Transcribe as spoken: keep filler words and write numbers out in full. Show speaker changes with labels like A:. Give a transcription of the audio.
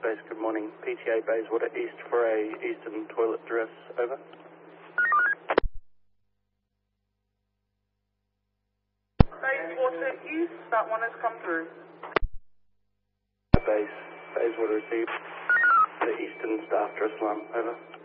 A: Base, good morning. P T A Bayswater East for a Eastern toilet dress, over.
B: Bayswater East, that one has come through.
A: Base, Bayswater received the Eastern staff dress alarm, over.